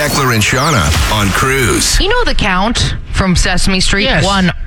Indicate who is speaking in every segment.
Speaker 1: Beckler and Shauna on Cruise.
Speaker 2: You know the Count from Sesame Street?
Speaker 3: Yes.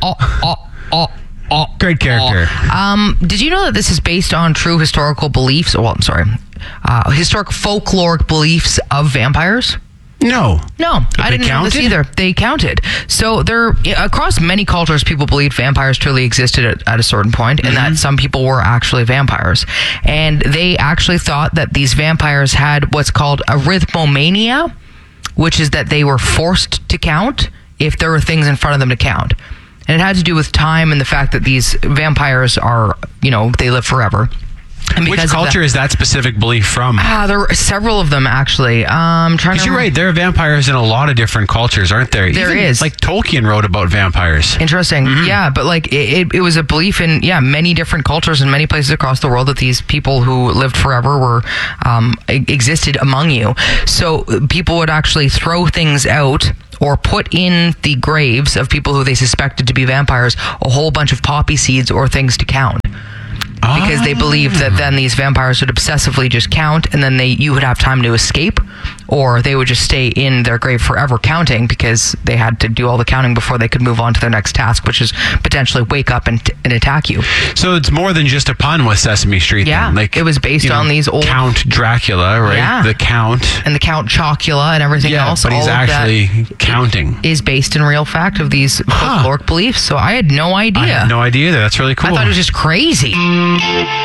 Speaker 3: Great character.
Speaker 2: Did you know that this is based on true historical beliefs? Well, I'm sorry. Historic folkloric beliefs of vampires?
Speaker 3: No.
Speaker 2: I didn't know this either. They counted. So there, across many cultures, people believed vampires truly existed at a certain point, and that some people were actually vampires. And they actually thought that these vampires had what's called arithmomania, which is that they were forced to count if there were things in front of them to count. And it had to do with time and the fact that these vampires are, they live forever. And
Speaker 3: which culture is that specific belief from?
Speaker 2: There are several of them, actually.
Speaker 3: Because you're right, there are vampires in a lot of different cultures, aren't there?
Speaker 2: There is.
Speaker 3: Like Tolkien wrote about vampires.
Speaker 2: Interesting. Yeah, but it was a belief in many different cultures and many places across the world that these people who lived forever were existed among you. So people would actually throw things out or put in the graves of people who they suspected to be vampires a whole bunch of poppy seeds or things to count. Because they believed that then these vampires would obsessively just count, and then you would have time to escape, or they would just stay in their grave forever counting because they had to do all the counting before they could move on to their next task, which is potentially wake up and attack you.
Speaker 3: So it's more than just a pun with Sesame Street.
Speaker 2: Yeah,
Speaker 3: then.
Speaker 2: it was based on these old
Speaker 3: Count Dracula, right?
Speaker 2: Yeah.
Speaker 3: The Count
Speaker 2: and the Count Chocula and everything else.
Speaker 3: But he's actually counting.
Speaker 2: Is based in real fact of these folkloric beliefs. So I had no idea.
Speaker 3: I had no idea either. That's really cool.
Speaker 2: I thought it was just crazy.